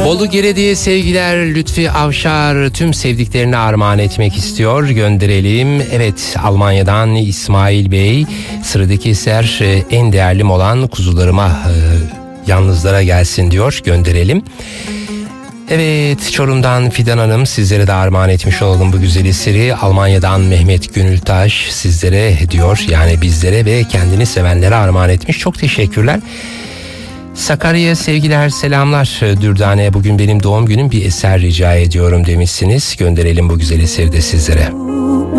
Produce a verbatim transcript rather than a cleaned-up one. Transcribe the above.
Bolu Geredi'ye sevgiler. Lütfi Avşar tüm sevdiklerine armağan etmek istiyor. Gönderelim. Evet, Almanya'dan İsmail Bey, sıradaki eser en değerlim olan kuzularıma, e, yalnızlara gelsin diyor. Gönderelim. Evet, Çorum'dan Fidan Hanım, sizlere de armağan etmiş olalım bu güzel eseri. Almanya'dan Mehmet Gönültaş sizlere diyor, yani bizlere ve kendini sevenlere armağan etmiş. Çok teşekkürler. Sakarya'ya sevgiler, selamlar. Dürdane, bugün benim doğum günüm, bir eser rica ediyorum demişsiniz. Gönderelim bu güzel eseri de sizlere.